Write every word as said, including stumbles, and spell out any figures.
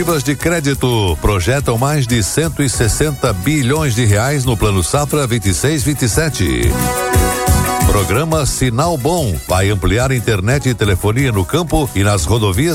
De crédito projetam mais de cento e sessenta bilhões de reais no Plano Safra vinte e seis vinte e sete. Programa Sinal Bom vai ampliar internet e telefonia no campo e nas rodovias